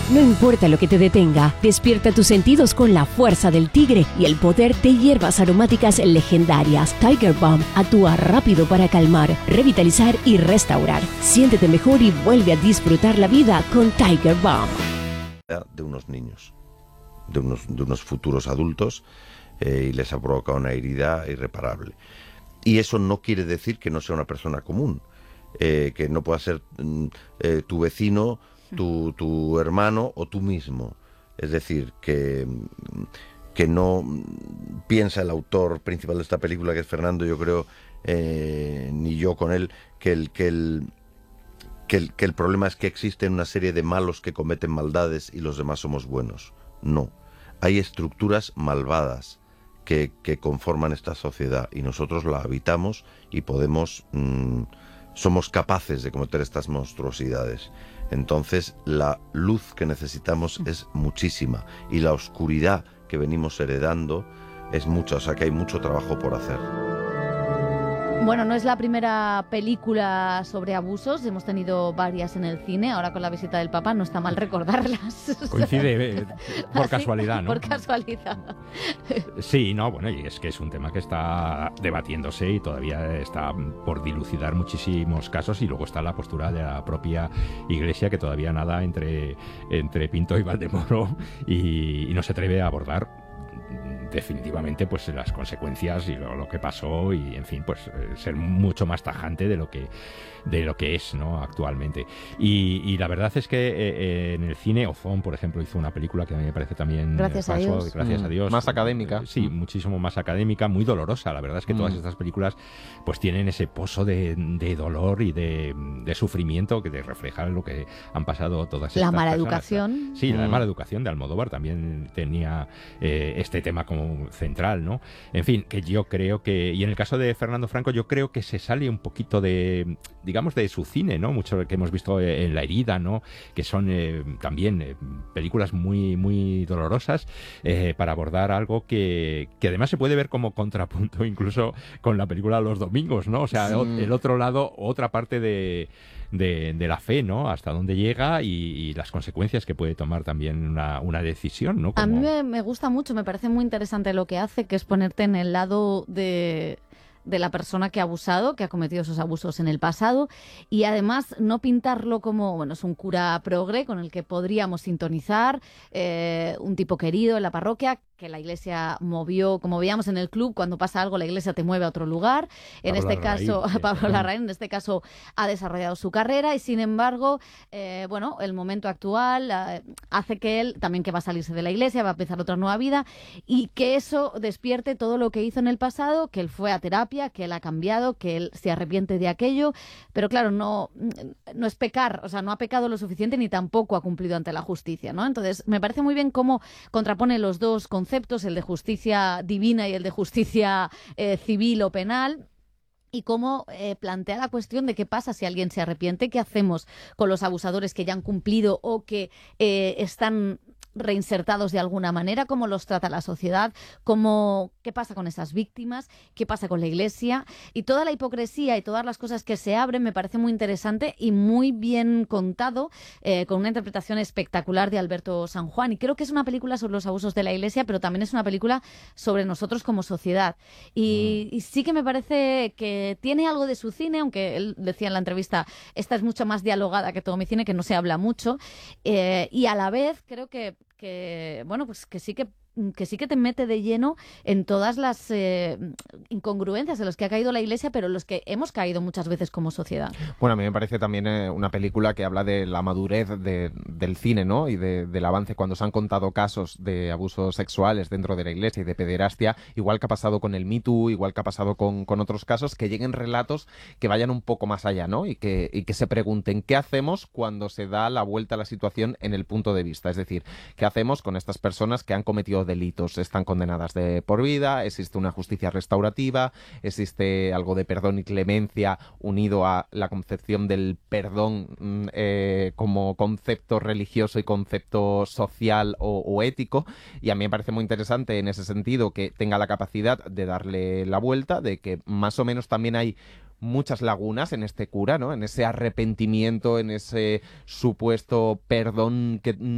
No importa lo que te detenga, despierta tus sentidos con la fuerza del tigre y el poder de hierbas aromáticas legendarias. Tiger Balm actúa rápido para calmar, revitalizar y restaurar. Siéntete mejor y vuelve a disfrutar la vida con Tiger Balm. De unos niños, de unos futuros adultos, y les ha provocado una herida irreparable. Y eso no quiere decir que no sea una persona común, que no pueda ser tu vecino, tu hermano o tú mismo. Es decir, que no piensa el autor principal de esta película, que es Fernando, yo creo, ni yo con él, que el problema es que existen una serie de malos que cometen maldades y los demás somos buenos. No, hay estructuras malvadas que conforman esta sociedad y nosotros la habitamos y somos capaces de cometer estas monstruosidades. Entonces la luz que necesitamos es muchísima y la oscuridad que venimos heredando es mucha, o sea que hay mucho trabajo por hacer. Bueno, no es la primera película sobre abusos, hemos tenido varias en el cine, ahora con la visita del Papa no está mal recordarlas. Coincide por casualidad, ¿no? Por casualidad. Sí, no, bueno, y es que es un tema que está debatiéndose y todavía está por dilucidar muchísimos casos, y luego está la postura de la propia Iglesia, que todavía nada entre Pinto y Valdemoro y no se atreve a abordar definitivamente pues las consecuencias y lo que pasó, y en fin, pues ser mucho más tajante de lo que es, ¿no?, actualmente. Y la verdad es que en el cine Ozón, por ejemplo, hizo una película que a mí me parece también gracias a Dios, más académica, sí, muchísimo más académica, muy dolorosa. La verdad es que todas estas películas pues tienen ese pozo de dolor y de sufrimiento que refleja lo que han pasado todas estas personas. La mala educación. Sí, la mala educación de Almodóvar también tenía este tema como central, ¿no? En fin, que yo creo que, y en el caso de Fernando Franco, yo creo que se sale un poquito de, digamos, de su cine, ¿no? Mucho que hemos visto en La herida, ¿no? Que son también películas muy, muy dolorosas para abordar algo que además se puede ver como contrapunto incluso con la película Los domingos, ¿no? O sea, el otro lado, otra parte de la fe, ¿no? Hasta dónde llega y las consecuencias que puede tomar también una decisión, ¿no? Como... A mí me gusta mucho, me parece muy interesante lo que hace, que es ponerte en el lado de la persona que ha abusado, que ha cometido esos abusos en el pasado, y además no pintarlo como, bueno, es un cura progre con el que podríamos sintonizar, un tipo querido en la parroquia, que la Iglesia movió, como veíamos en el club, cuando pasa algo la Iglesia te mueve a otro lugar. En este caso, Pablo Larraín, en este caso ha desarrollado su carrera y sin embargo, bueno, el momento actual hace que él, también que va a salirse de la Iglesia, va a empezar otra nueva vida, y que eso despierte todo lo que hizo en el pasado, que él fue a terapia, que él ha cambiado, que él se arrepiente de aquello, pero claro, no es pecar, o sea, no ha pecado lo suficiente ni tampoco ha cumplido ante la justicia, ¿no? Entonces, me parece muy bien cómo contrapone los dos conceptos, el de justicia divina y el de justicia civil o penal, y cómo plantea la cuestión de qué pasa si alguien se arrepiente, qué hacemos con los abusadores que ya han cumplido o que están reinsertados de alguna manera, cómo los trata la sociedad, qué pasa con esas víctimas, qué pasa con la Iglesia, y toda la hipocresía y todas las cosas que se abren me parece muy interesante y muy bien contado, con una interpretación espectacular de Alberto San Juan, y creo que es una película sobre los abusos de la Iglesia, pero también es una película sobre nosotros como sociedad, y sí que me parece que tiene algo de su cine, aunque él decía en la entrevista, esta es mucho más dialogada que todo mi cine, que no se habla mucho, y a la vez creo que bueno, pues que sí que te mete de lleno en todas las incongruencias en las que ha caído la Iglesia, pero en los que hemos caído muchas veces como sociedad. Bueno, a mí me parece también una película que habla de la madurez del cine, ¿no? Y del avance cuando se han contado casos de abusos sexuales dentro de la Iglesia y de pederastia, igual que ha pasado con el Me Too, igual que ha pasado con otros casos, que lleguen relatos que vayan un poco más allá, ¿no? Y que se pregunten qué hacemos cuando se da la vuelta a la situación en el punto de vista. Es decir, qué hacemos con estas personas que han cometido delitos, están condenadas de por vida, existe una justicia restaurativa, existe algo de perdón y clemencia unido a la concepción del perdón como concepto religioso y concepto social o ético, y a mí me parece muy interesante en ese sentido que tenga la capacidad de darle la vuelta, de que más o menos también hay muchas lagunas en este cura, ¿no? En ese arrepentimiento, en ese supuesto perdón que